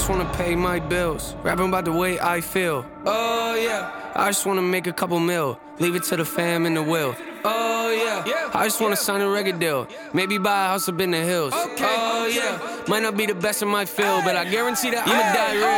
just wanna pay my bills, rapping about the way I feel. Oh yeah, I just wanna make a couple mil, leave it to the fam and the will. Oh yeah, I just wanna sign a record deal, maybe buy a house up in the hills. Oh yeah, might not be the best in my field, but I guarantee that I'ma die real.